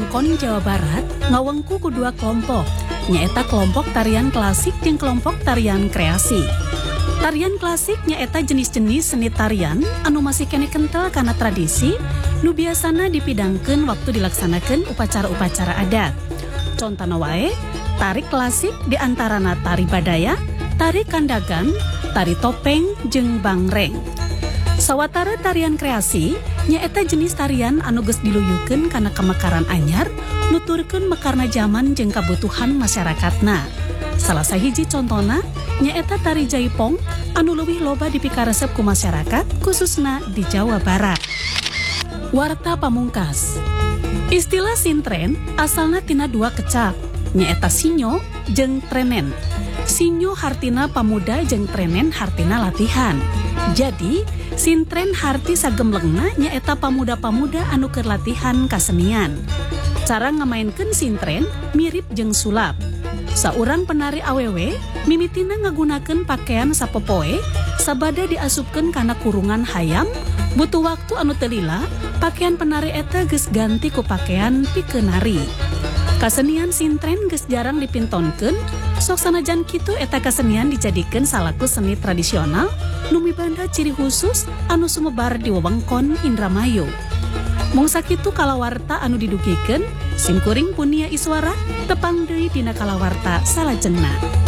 wewengkon Jawa Barat ngawengku ku dua kelompok, nyaeta kelompok tarian klasik jeung kelompok tarian kreasi. Tarian klasik nyaeta jenis-jenis seni tarian anu masih kene kental kana tradisi nu biasana dipidangkeun waktu dilaksanakeun upacara-upacara adat. Contona wae, tari klasik diantarana tari badaya, tari kandagan, tari topeng, jeung bangreng. Sawatara tarian kreasi nyaeta jenis tarian anu geus diluyukeun kana kemekaran anyar, nuturkeun mekarna zaman jeung kabutuhan masyarakatna. Salah sahiji contona nyaeta tari jaipong anu leuwih loba dipikaresep ku masyarakat khususna di Jawa Barat. Warta pamungkas. Istilah sintren asalna tina dua kecap, nyaeta sinyo jeung trenen. Sinyo hartina pamuda jeung trenen hartina latihan. Jadi, sintren harti sagemlengna nyaeta pamuda-pamuda anu keur latihan kasenian. Cara ngamainkeun sintren mirip jeung sulap. Saurang penari awewe mimitina ngagunakeun pakaian sapopoe sabada diasupkeun kana kurungan hayam. Butuh waktu anu teu lila, pakaian penari eta geus ganti ku pakaian pikeun nari. Kasenian sintren geus jarang dipintonkeun, sok sanajan kitu eta kasenian dijadikeun salaku seni tradisional nu mibanda ciri khusus anu sumebar di wewengkon Indramayu. Mung sakitu kalawarta anu didugikeun, simkuring punia iswara tepang deui dina kalawarta salajengna.